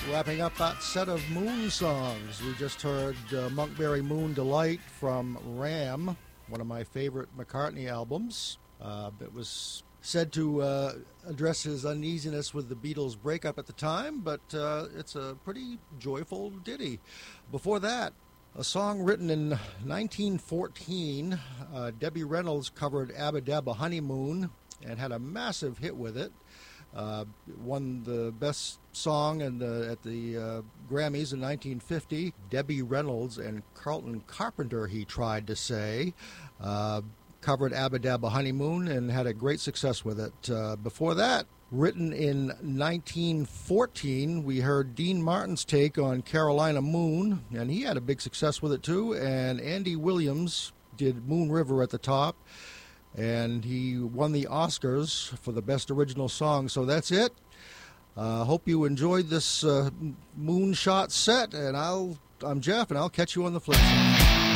Wrapping up that set of Moon songs, we just heard Monkberry Moon Delight from Ram, one of my favorite McCartney albums. It was said to address his uneasiness with the Beatles' breakup at the time, but it's a pretty joyful ditty. Before that, a song written in 1914, Debbie Reynolds covered Abba Dabba Honeymoon and had a massive hit with it. Won the best song at the Grammys in 1950. Debbie Reynolds and Carlton Carpenter, he tried to say, covered Abba Dabba Honeymoon and had a great success with it. Before that, written in 1914, we heard Dean Martin's take on Carolina Moon, and he had a big success with it too. And Andy Williams did Moon River at the top, and he won the Oscars for the best original song. So that's it. Hope you enjoyed this Moonshot set, and I'm Jeff, and I'll catch you on the flip side.